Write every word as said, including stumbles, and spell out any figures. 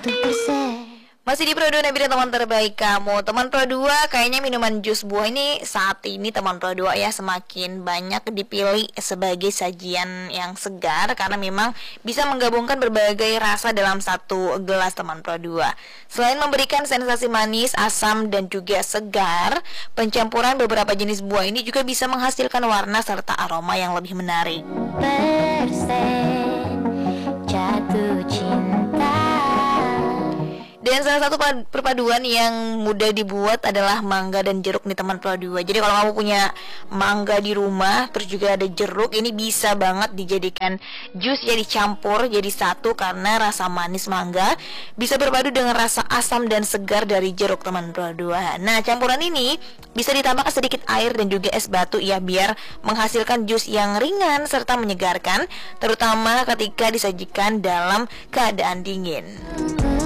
persen. Masih di Pro dua Nabila, teman terbaik kamu. Teman Pro dua, kayaknya minuman jus buah ini saat ini teman Pro dua ya semakin banyak dipilih sebagai sajian yang segar, karena memang bisa menggabungkan berbagai rasa dalam satu gelas teman Pro dua. Selain memberikan sensasi manis, asam, dan juga segar, pencampuran beberapa jenis buah ini juga bisa menghasilkan warna serta aroma yang lebih menarik. Persen jatuh cinta. Dan salah satu perpaduan yang mudah dibuat adalah mangga dan jeruk nih teman Pro dua. Jadi kalau kamu punya mangga di rumah, terus juga ada jeruk, ini bisa banget dijadikan jus ya, dicampur jadi satu, karena rasa manis mangga bisa berpadu dengan rasa asam dan segar dari jeruk teman Pro dua. Nah, campuran ini bisa ditambahkan sedikit air dan juga es batu ya, biar menghasilkan jus yang ringan serta menyegarkan, terutama ketika disajikan dalam keadaan dingin.